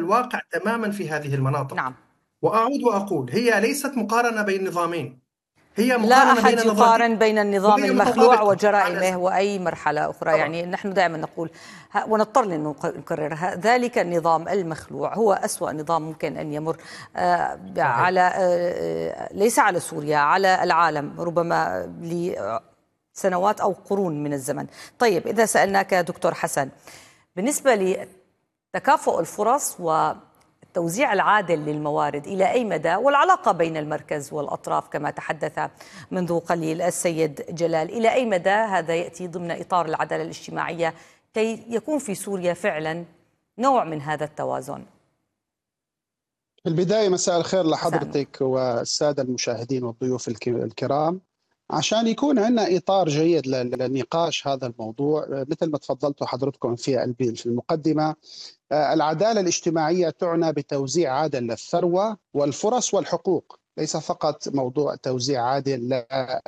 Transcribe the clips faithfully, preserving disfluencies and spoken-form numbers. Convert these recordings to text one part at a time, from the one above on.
الواقع تماما في هذه المناطق. نعم. وأعود وأقول هي ليست مقارنة بين نظامين، هي لا مقارنة أحد بين نظرتين يقارن بين النظام وهي المخلوع متطابقة على وجرائمه أساس. وأي مرحلة أخرى. طبعا. يعني نحن دائما نقول ونضطر أن نكرر ذلك النظام المخلوع هو أسوأ نظام ممكن أن يمر صحيح. على ليس على سوريا، على العالم، ربما لسنوات أو قرون من الزمن. طيب، إذا سألناك دكتور حسن بالنسبة لتكافؤ الفرص و التوزيع العادل للموارد إلى أي مدى، والعلاقة بين المركز والأطراف كما تحدث منذ قليل السيد جلال، إلى أي مدى هذا يأتي ضمن إطار العدالة الاجتماعية كي يكون في سوريا فعلا نوع من هذا التوازن؟ في البداية مساء الخير لحضرتك والسادة المشاهدين والضيوف الكرام. عشان يكون عندنا إطار جيد لنقاش هذا الموضوع، مثل ما تفضلتوا حضرتكم في المقدمة، العدالة الاجتماعية تعنى بتوزيع عادل للثروة والفرص والحقوق، ليس فقط موضوع توزيع عادل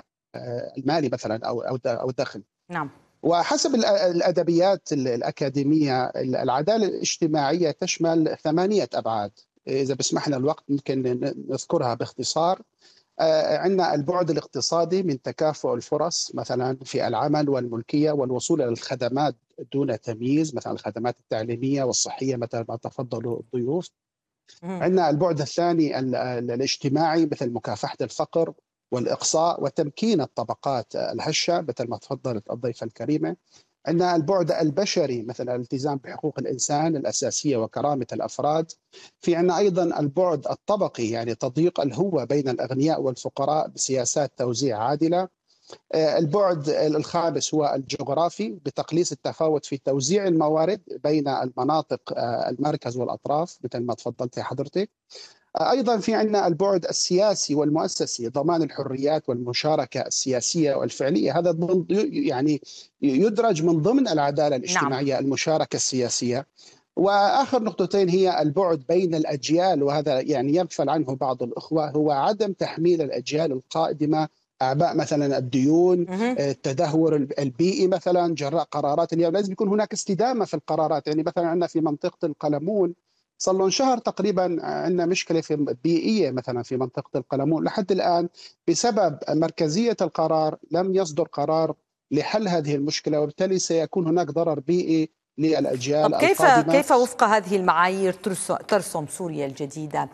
المالي مثلا أو أو الدخل. نعم. وحسب الأدبيات الأكاديمية، العدالة الاجتماعية تشمل ثمانية أبعاد، إذا بسمح لنا الوقت ممكن نذكرها باختصار. عندنا البعد الاقتصادي من تكافؤ الفرص مثلا في العمل والملكية والوصول إلى الخدمات دون تمييز، مثلا الخدمات التعليمية والصحية مثل ما تفضلوا الضيوف. عندنا البعد الثاني الاجتماعي مثل مكافحة الفقر والإقصاء وتمكين الطبقات الهشة مثل ما تفضلت الضيفة الكريمة. عندنا البعد البشري مثل الالتزام بحقوق الإنسان الأساسية وكرامة الأفراد. في عندنا أيضا البعد الطبقي، يعني تضييق الهوة بين الأغنياء والفقراء بسياسات توزيع عادلة. البعد الخامس هو الجغرافي بتقليص التفاوت في توزيع الموارد بين المناطق المركز والأطراف مثل ما تفضلت حضرتك. أيضا في عندنا البعد السياسي والمؤسسي، ضمان الحريات والمشاركة السياسية والفعلية، هذا يعني يدرج من ضمن العدالة الاجتماعية. نعم. المشاركة السياسية. وآخر نقطتين هي البعد بين الأجيال، وهذا يعني يغفل عنه بعض الأخوة، هو عدم تحميل الأجيال القادمة أعباء مثلا الديون، التدهور البيئي مثلا جراء قرارات اليوم. لازم يكون هناك استدامة في القرارات. يعني مثلا عندنا في منطقة القلمون صار لهم شهر تقريبا عندنا مشكلة في بيئية مثلا في منطقة القلمون، لحد الآن بسبب مركزية القرار لم يصدر قرار لحل هذه المشكلة، وبالتالي سيكون هناك ضرر بيئي للأجيال طب كيف القادمة. كيف وفق هذه المعايير ترسم سوريا الجديدة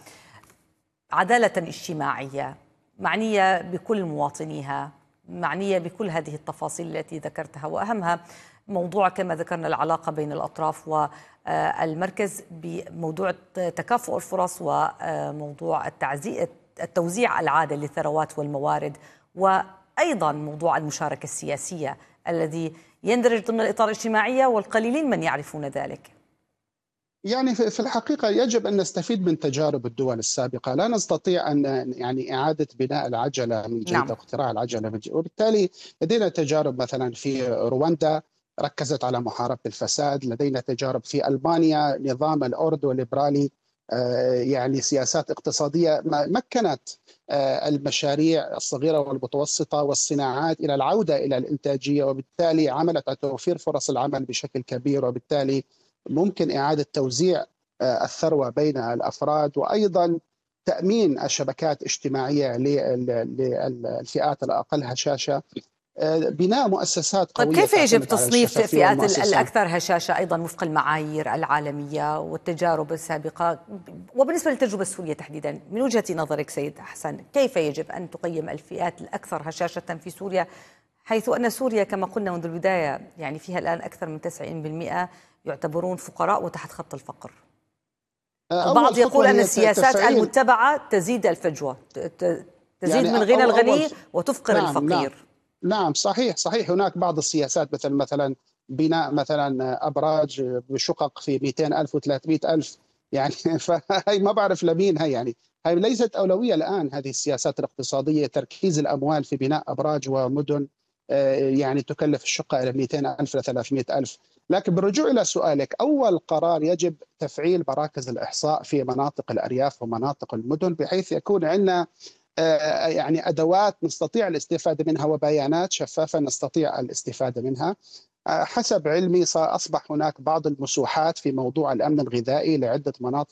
عدالة اجتماعية معنية بكل مواطنيها، معنية بكل هذه التفاصيل التي ذكرتها، وأهمها موضوع كما ذكرنا العلاقة بين الأطراف والمركز بموضوع تكافؤ الفرص وموضوع التوزيع العادل للثروات والموارد، وأيضا موضوع المشاركة السياسية الذي يندرج ضمن الإطار الاجتماعي والقليلين من يعرفون ذلك؟ يعني في الحقيقة يجب أن نستفيد من تجارب الدول السابقة، لا نستطيع أن يعني إعادة بناء العجلة من جديد. نعم. أو اختراع العجلة من جديد. وبالتالي لدينا تجارب مثلا في رواندا ركزت على محاربة الفساد، لدينا تجارب في ألبانيا نظام الأوردو الليبرالي، يعني سياسات اقتصادية مكنت المشاريع الصغيرة والمتوسطة والصناعات إلى العودة إلى الإنتاجية، وبالتالي عملت على توفير فرص العمل بشكل كبير، وبالتالي ممكن إعادة توزيع الثروة بين الأفراد، وأيضا تأمين الشبكات الاجتماعية للفئات الأقل هشاشة، بناء مؤسسات قوية. طيب كيف يجب تعتمد على تصنيف الشفافية فئات والمؤسسات. الأكثر هشاشة أيضا وفق المعايير العالمية والتجارب السابقة، وبالنسبة للتجربة السورية تحديدا من وجهة نظرك سيد حسن، كيف يجب أن تقيم الفئات الأكثر هشاشة في سوريا، حيث أن سوريا كما قلنا منذ البداية يعني فيها الآن أكثر من تسعين بالمئة يعتبرون فقراء وتحت خط الفقر؟ البعض يقول أن السياسات المتبعة تزيد الفجوة، تزيد يعني من غنى الغني وتفقر نعم الفقير. نعم نعم صحيح صحيح. هناك بعض السياسات مثل مثلا بناء مثلا أبراج بشقق في مئتين ألف وثلاثمئة ألف، يعني فهي ما بعرف لمين هي، يعني هي ليست أولوية الآن. هذه السياسات الاقتصادية تركيز الأموال في بناء أبراج ومدن يعني تكلف الشقة إلى مئتين ألف إلى ثلاثمئة ألف. لكن بالرجوع إلى سؤالك، أول قرار يجب تفعيل مراكز الإحصاء في مناطق الأرياف ومناطق المدن، بحيث يكون عندنا يعني أدوات نستطيع الاستفادة منها وبيانات شفافة نستطيع الاستفادة منها. حسب علمي أصبح هناك بعض المسوحات في موضوع الأمن الغذائي لعدة مناطق